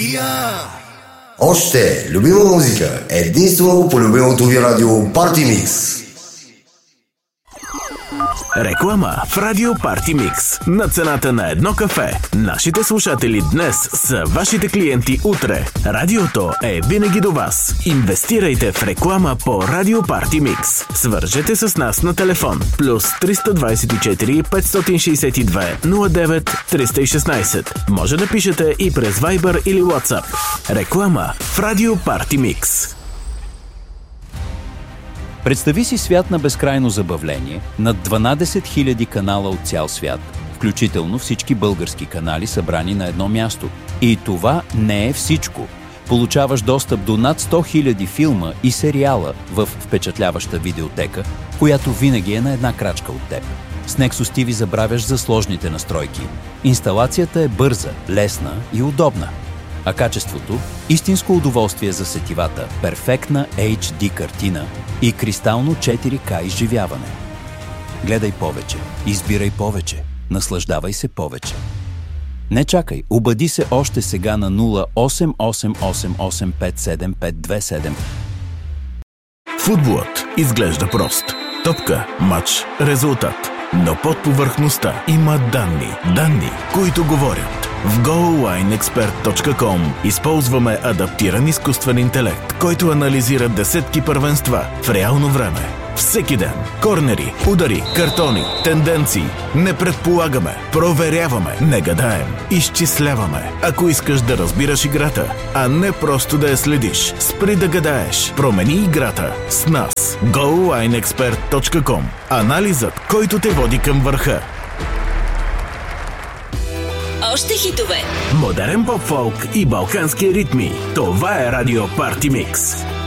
Още любима музика единствено по любимото ви радио Party Mix. Реклама в Радио Party Mix. На цената на едно кафе. Нашите слушатели днес са вашите клиенти утре. Радиото е винаги до вас. Инвестирайте в реклама по Радио Party Mix. Свържете с нас на телефон плюс 324 562 09 316. Може да пишете и през Viber или WhatsApp. Реклама в Радио Party Mix. Представи си свят на безкрайно забавление, над 12 000 канала от цял свят, включително всички български канали събрани на едно място. И това не е всичко. Получаваш достъп до над 100 000 филма и сериала в впечатляваща видеотека, която винаги е на една крачка от теб. С Nexus TV забравяш за сложните настройки. Инсталацията е бърза, лесна и удобна. А качеството – истинско удоволствие за сетивата, перфектна HD картина и кристално 4K изживяване. Гледай повече, избирай повече, наслаждавай се повече. Не чакай, обади се още сега на 0888857527. Футболът изглежда прост. Топка, мач, резултат. Но под повърхността има данни, които говорят. В GoLineExpert.com използваме адаптиран изкуствен интелект, който анализира десетки първенства в реално време. Всеки ден. Корнери, удари, картони, тенденции. Не предполагаме, проверяваме, не гадаем, изчисляваме. Ако искаш да разбираш играта, а не просто да я следиш, спри да гадаеш. Промени играта с нас. GoLineExpert.com. Анализът, който те води към върха. Още хитове. Модерен поп-фолк и балкански ритми. Това е Радио Party Mix.